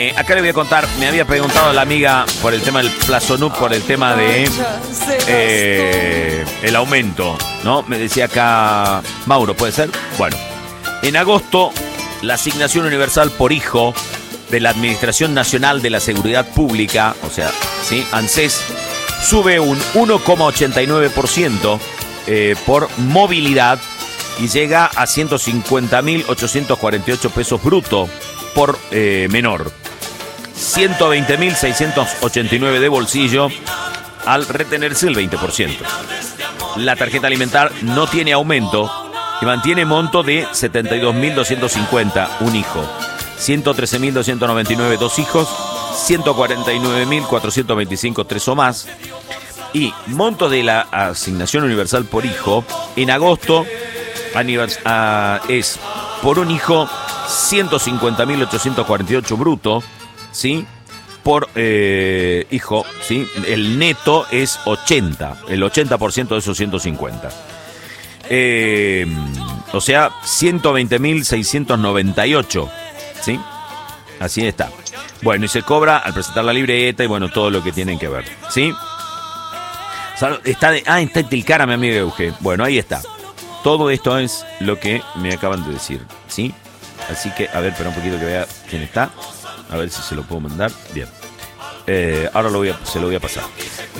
Acá le voy a contar, me había preguntado la amiga por el tema del plazo NUP, por el tema de el aumento, ¿no? Me decía acá Mauro, ¿puede ser? Bueno, en agosto la asignación universal por hijo de la Administración Nacional de la Seguridad Pública, o sea, ¿sí? ANSES, sube un 1,89% por movilidad y llega a 150.848 pesos bruto por menor. 120.689 de bolsillo al retenerse el 20%. La tarjeta alimentar no tiene aumento y mantiene monto de 72.250 un hijo, 113.299 dos hijos, 149.425 tres o más. Y monto de la asignación universal por hijo en agosto es por un hijo 150.848 bruto, ¿sí? Por hijo, ¿sí? El neto es 80, el 80% de esos 150. O sea, 120.698, ¿sí? Así está. Bueno, y se cobra al presentar la libreta y bueno, todo lo que tienen que ver, ¿sí? Está en Tilcara, mi amiga Euge. Bueno, ahí está. Todo esto es lo que me acaban de decir, ¿sí? Así que, a ver, espera un poquito que vea quién está. A ver si se lo puedo mandar. Bien. Ahora se lo voy a pasar.